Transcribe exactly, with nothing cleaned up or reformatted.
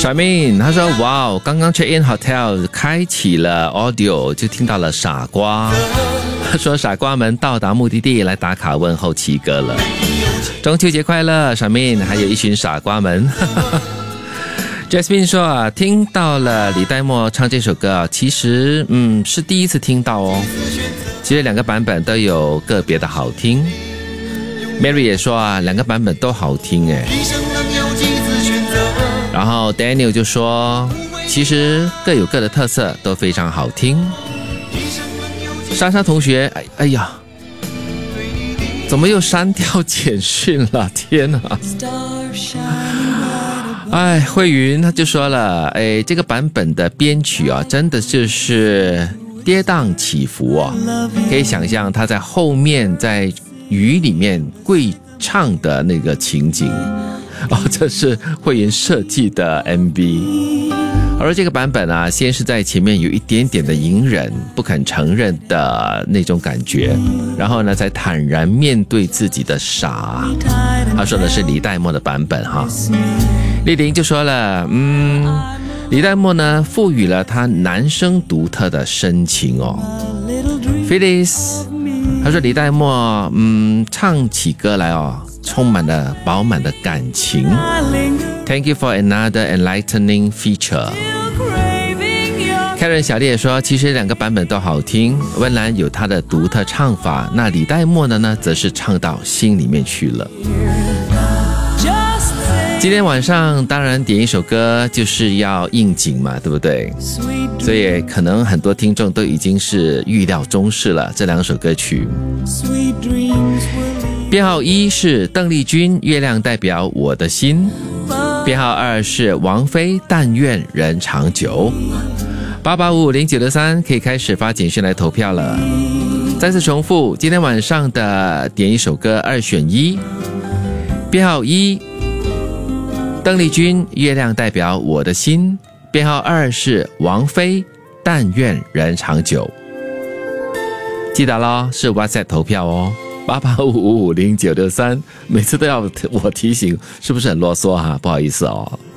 小明他说哇，刚刚 check in hotel 开启了 audio 就听到了傻瓜，他说傻瓜们到达目的地来打卡问候七哥了，中秋节快乐，小明还有一群傻瓜们。Jasmine 说啊，听到了李代沫唱这首歌啊，其实嗯是第一次听到哦，其实两个版本都有个别的好听。Mary 也说啊，两个版本都好听哎。然后 Daniel 就说，其实各有各的特色，都非常好听。莎莎同学，哎哎呀，怎么又删掉简讯了？天哪！哎，慧云他就说了，哎，这个版本的编曲啊，真的就是跌宕起伏哦，可以想象他在后面在雨里面跪唱的那个情景。哦，这是慧云设计的 M V， 而这个版本啊，先是在前面有一点点的隐忍、不肯承认的那种感觉，然后呢，才坦然面对自己的傻。他说的是李代沫的版本哈。丽玲就说了，嗯，李代沫呢，赋予了他男生独特的深情哦。Phyllis， 他说李代沫，嗯，唱起歌来哦，充满了饱满的感情。Thank you for another enlightening feature。 Karen 小丽也说，其实两个版本都好听，温岚有她的独特唱法，那李代沫的呢，则是唱到心里面去了。今天晚上当然点一首歌就是要应景嘛，对不对？所以可能很多听众都已经是预料中事了，这两首歌曲。编号一是邓丽君，月亮代表我的心。编号二是王菲，但愿人长久。八八五五零九六三可以开始发简讯来投票了。再次重复，今天晚上的点一首歌二选一。编号一，邓丽君，月亮代表我的心。编号二是王菲，但愿人长久。记得咯，是 WhatsApp 投票哦，八八五五五零九六三，每次都要我提醒，是不是很啰嗦哈、啊？不好意思哦。